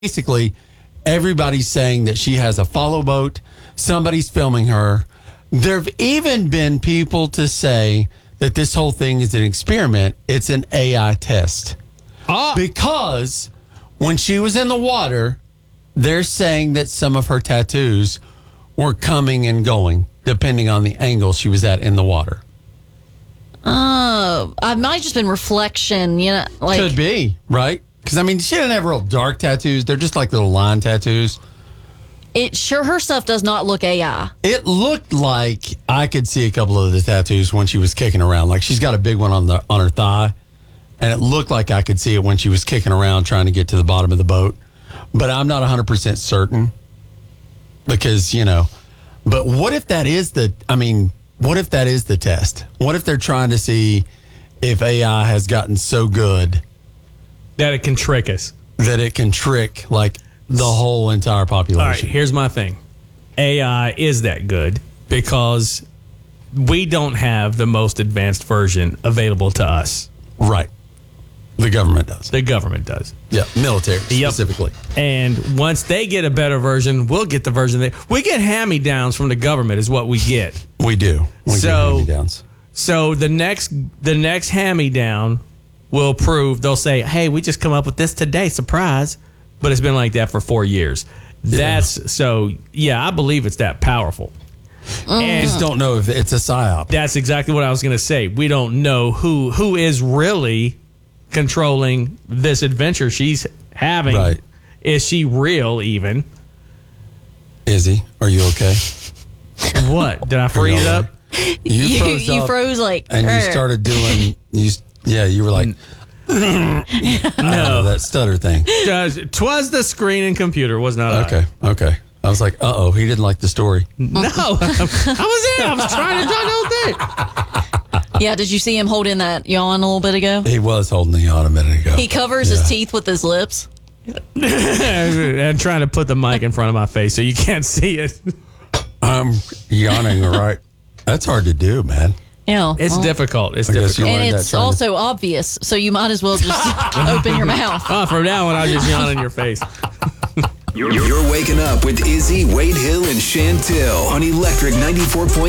basically, everybody's saying that she has a follow boat. Somebody's filming her. There have even been people to say that this whole thing is an experiment. It's an AI test. Because when she was in the water, they're saying that some of her tattoos were coming and going, depending on the angle she was at in the water. Oh, it might have just been reflection, Could be, right? Because, she didn't have real dark tattoos. They're just like little line tattoos. Her stuff does not look AI. It looked like I could see a couple of the tattoos when she was kicking around. Like, she's got a big one on her thigh, and it looked like I could see it when she was kicking around trying to get to the bottom of the boat. But I'm not 100% certain because, but what if that is what if that is the test? What if they're trying to see if AI has gotten so good that it can trick us? That it can trick, like, the whole entire population. All right, here's my thing. AI is that good because we don't have the most advanced version available to us. Right. The government does. The government does. Yeah, military specifically. And once they get a better version, we'll get the version. We get hand-me-downs from the government is what we get. We do. We get hand-me-downs. So the next hand-me-down will prove, they'll say, hey, we just come up with this today, surprise. But it's been like that for 4 years. I believe it's that powerful. And just don't know if it's a psyop. That's exactly what I was going to say. We don't know who is really controlling this adventure she's having. Right. Is she real even? Izzy, are you okay? What? Did I freeze up? You froze like... And you started doing... you were like... No. That stutter thing. 'Twas the screen and computer, was not I. Okay. I was like, he didn't like the story. No. I was trying to talk the whole thing. Yeah, did you see him holding that yawn a little bit ago? He was holding the yawn a minute ago. He covers his teeth with his lips. And trying to put the mic in front of my face so you can't see it. I'm yawning, right? That's hard to do, man. Yeah, it's difficult. It's difficult. And it's also obvious, so you might as well just open your mouth. From now on, I'll just yawn in your face. You're waking up with Izzy, Wade Hill, and Chantel on Electric 94.9.